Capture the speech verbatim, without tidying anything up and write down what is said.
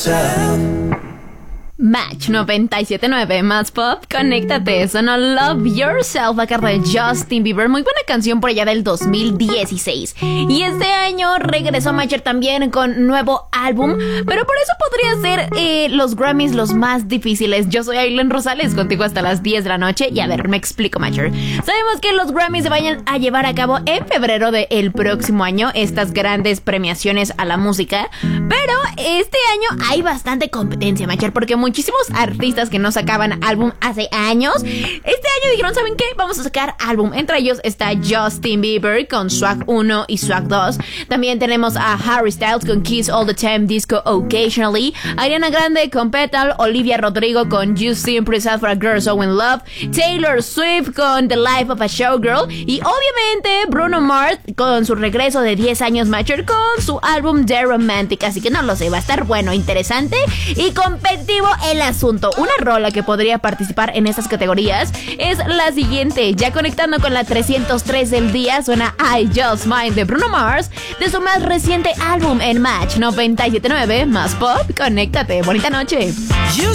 Match noventa y siete punto nueve más pop, conéctate, sonó Love Yourself a cargo de Justin Bieber, muy buena canción por allá del dos mil dieciséis. Y este año regresó Matcher también con nuevo álbum, pero por eso podría ser eh, los Grammys los más difíciles. Yo soy Aileen Rosales, contigo hasta las diez de la noche, y a ver, me explico, Matcher. Sabemos que los Grammys se vayan a llevar a cabo en febrero del próximo año, estas grandes premiaciones a la música, pero este año hay bastante competencia, Matcher, porque muy muchísimos artistas que no sacaban álbum hace años, este año dijeron, ¿saben qué? Vamos a sacar álbum. Entre ellos está Justin Bieber con Swag uno y Swag dos. También tenemos a Harry Styles con Kiss All The Time, Disco Occasionally, Ariana Grande con Petal, Olivia Rodrigo con You Simply Sad For A Girl So In Love, Taylor Swift con The Life of a Showgirl y obviamente Bruno Mars con su regreso de diez años Matcher con su álbum The Romantic. Así que no lo sé, va a estar bueno, interesante y competitivo el asunto. Una rola que podría participar en estas categorías es la siguiente. Ya conectando con la trescientos tres del día, suena I Just Might de Bruno Mars de su más reciente álbum en Match noventa y siete punto nueve más pop. Conéctate, bonita noche.